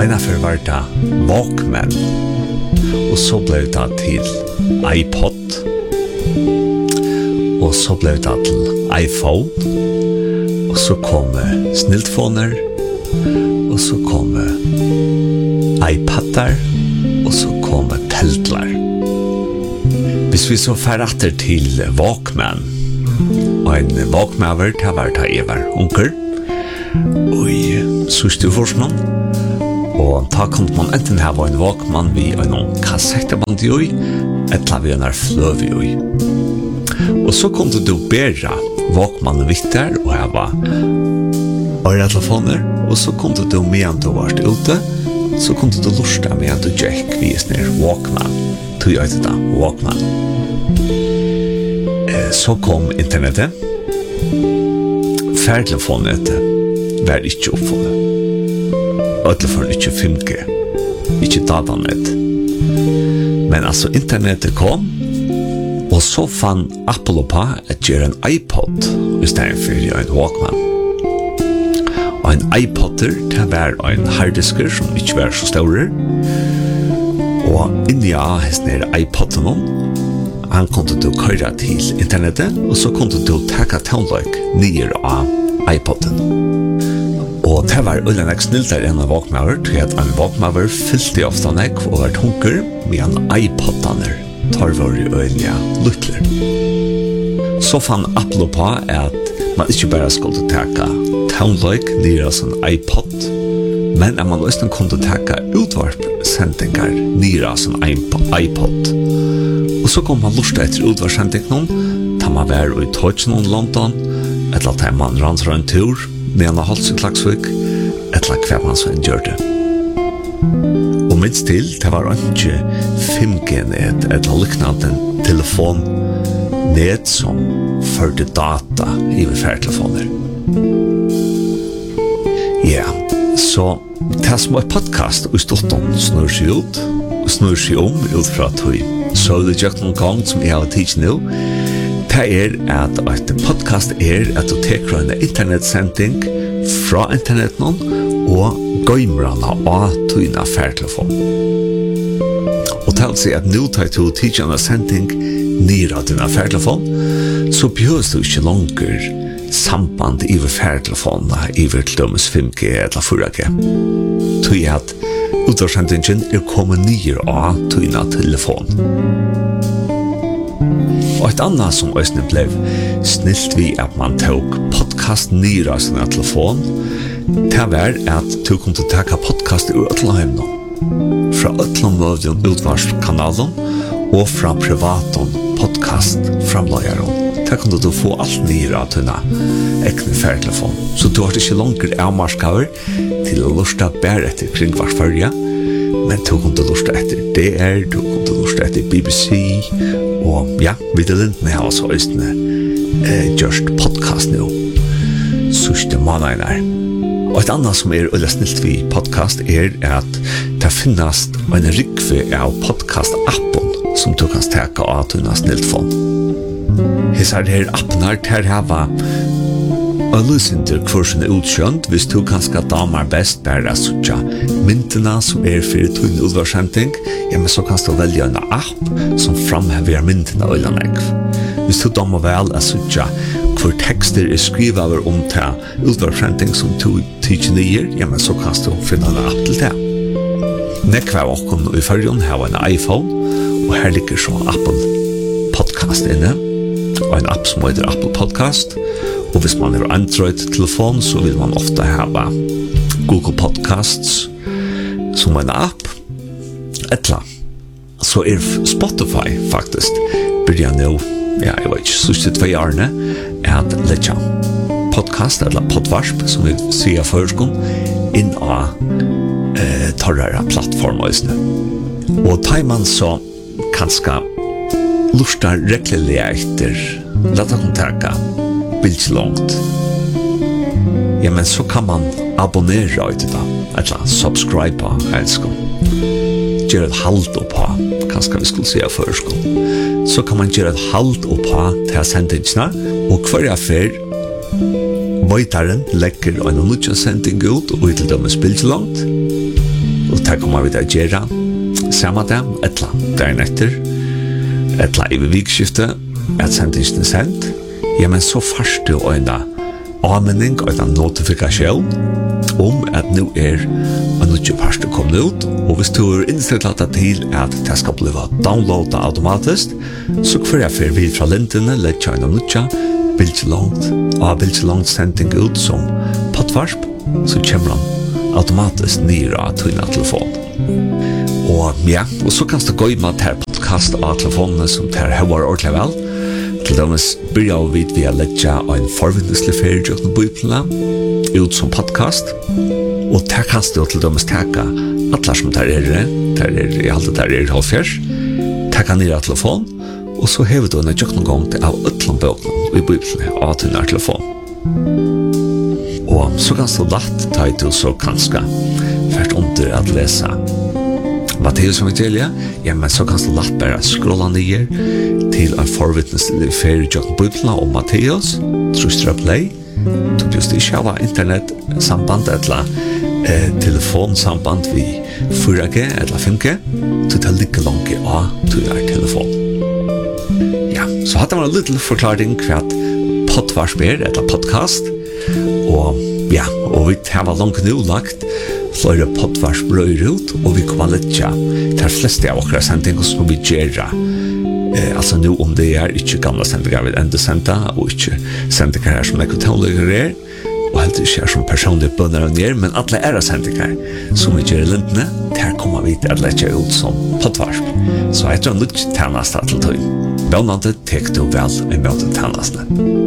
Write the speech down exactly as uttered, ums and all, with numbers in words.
Eina för var det Walkman. Och så blev det till iPod. Och så blev det till iPhone. Och så kom sniltfoner. Och så kom iPadar. Och så kom teltlar. Hvis vi så färrater till Walkman. Och en Walkman var det var det Evar Unker. Och så stod forskning. Og da kunne man enten ha en Walkman vi en kassetteband i, eller vi en fløv i. Og så kunne du bære Walkmanen vitter og hava øretelefoner, og så kunne du medan du var ute, så kunne du lusta medan du gikk vis ned Walkman. Du gjør det da, Walkman. Så kom internettet. Færtelefonet var ikke oppfunnet. Ödla för inte fem G, inte datanet. Men alltså internetet kom, och så fann Apple på att göra en iPod istället för en Walkman. Och en iPod det var en harddisker som inte var så stor. Och inne i den iPoden han kunde du köra till internetet, och så kunde du ta tonlök ner av iPoden. Og det var ulike sniltere enn en Walkman, til at en Walkman fyllte ofte nek og var tunker, med en iPod-aner tar var i øyelige luttler. Så fann Apple på at man ikke bare skulle teka townløyk nere som en iPod, men at man også kunne teka utvarpsendingar nere som en iPod. Og så kom man lurt etter utvarpsendingen, da man var i Tøtjen i London, eller da man rann en tur, med en halvt sin klagsvik, etla hver man så en gjør det. Og minst til, det var ikke fem G-net, etla liknande en telefonnet som førte data i færtelefoner. Ja, så det som er podcast og stolten snur seg ut, og snur seg om ut fra tog. Så det gjør noen gang som jeg har tidsi nå, det er at et podcast er at du teker en internetsending fra internetten og gøymrene av tøyne færtelefon. Og til å si at nå tar du tidligere sending nere av dine færtelefon, så behøves du ikke langer samband i færtelefonene i til dømes fem G eller fire G. Tøy at utvarsendingen er kommet nere av tøyne telefon. Og et annet som også ble snilt vi at man tok podcast nere av sin telefon, det var at du kunne ta podcast ur Øtlandheim nå. Fra Øtlandmødjen utvarskanalen og fra privaten podcast-framløyeren. Der kunne du få alt nere av dine ekne færtelefon. Så du har ikke langer avmarskaver til å lusta bare etter kringvarsfølge, men du kunne lusta etter D R, du kunne lusta etter B B C, og ja, videre lintene har også østene eh, gjørst podcast nå. Sørste måneden er. Og et annet som er øyla snilt vi podcast er at det finnes en rikve av podcast-appen som du kan steka av til en snilt fond. Hese er her appen her til å ha Øylusinter kursen er utkjønt hvis du kanskje damer best bare suttja myntene som er for tøyne utvarsending, ja, men så kan du velge en app som framhever myntene øylanegg. Hvis du damer vel er suttja hvor tekster er skrivet over om til utvarsending som du tykker nye, ja, men så kan du finne en app til det. Nekva av okken i førjen har en iPhone, og her ligger så Apple Podcast inne, og en app som heter Apple Podcast. Og hvis man har Android-telefon, så vil man ofte ha Google Podcasts som en app. Etla. Så er Spotify faktisk begynner nå, ja, jeg vet ikke, siste tve årene, at letja podcast, eller podvarsp, som vi sier førskon, inn av eh, torrere plattformer. Og tar man så kanskje lustar rekkelig etter, la ta kontakta bildt långt. Ja, men så kan man abonnera ut det, eller subscribe på, elsker. Gjør et halvt oppa, kanskje vi skulle si av førskål. Så kan man gjøre et halvt oppa til sendingene, og hver affær Vøytaren legger en nødvendig sending ut, og til dem er spilt langt. det kommer vi til å gjøre samme dag, etla dagen etter, etla i vikskiftet, at sendingen er sendt, ja, men så først du øyne anmenning og en notifikasjon om at nå er en nødvendig første kommet ut, og hvis du er innstilt til at det skal bli downloadet automatisk, så får jeg for vid fra lintene, lett kjøyne nødvendig, bildelangt, og bildelangt sending ut som poddvarsp, så kommer han automatisk nere av tøyne telefon. Og ja, og så kan du gå i med til podcast av telefonene som tar høyere ordentlig vel. Til dømes begynner vi ved å legge en forvindeslig ferie til bøyplene ut som podcast. Og der kan du til dømes teke alle som tar er der er i alt det der er halvfjers, teke nere av telefon, og så hever du en noen gang til av øtlen bøkene i bøyplene av tøyne telefon. Og så kan du lagt ta i til så kanskje først under at lese Matteus evangeliet, ja, men så kan du lagt bare scrolla ned til en forvittnes til ferie Jøkken Bibelen om Matteus, trustra play, du just ikke har internetsamband eller eh, telefonsamband vi fire G eller fem G, du tar like langt av til er telefon. Ja, så hadde man en liten forklaring hva poddvarsp er, eller podcast, og ja, og vi har langt nå lagt flere poddvarsp røyr ut, og vi kommer litt ja, til fleste av okra sendinger som vi gjør eh, altså nå om det er ikke gamle sendinger vi enda senda, og ikke sendinger her som er kontanlegger er, og helt ikke er som personlige bønner og nere, men alle er sendinger som vi gjør i lintene, der kommer vi til å lette ut som poddvarsp. Så jeg tror litt tjeneste til tøy. Bønnende tek du vel i møte tjenestene.